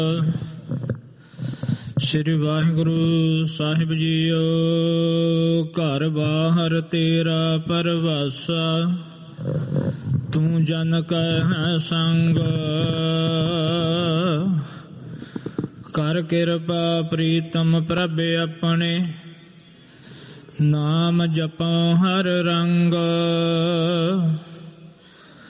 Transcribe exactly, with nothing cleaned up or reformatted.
ਸ੍ਰੀ ਵਾਹਿਗੁਰੂ ਸਾਹਿਬ JIO. ਘਰ ਬਾਹਰ ਤੇਰਾ ਪਰਵਾਸਾ, ਤੂੰ ਜਨ ਕੈ ਸੰਗ। ਕਰ ਕਿਰਪਾ ਪ੍ਰੀਤਮ ਪ੍ਰਭ ਆਪਣੇ, ਨਾਮ ਜਪੋ ਹਰ ਰੰਗ।